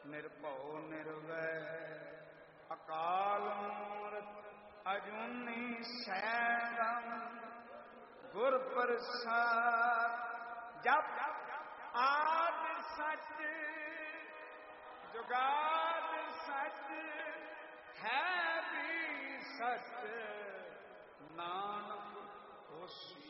ਨਿਰਭਉ ਨਿਰਵੈਰ ਅਕਾਲ ਮੂਰਤਿ ਅਜੂਨੀ ਸੈਭੰ ਗੁਰ ਪ੍ਰਸਾਦਿ। ਜਪ ਆਦਿ ਸਚ ਜੁਗਾਦਿ ਸਚ ਹੈ ਵੀ ਸਚ ਨਾਨਕ ਹੋਸੀ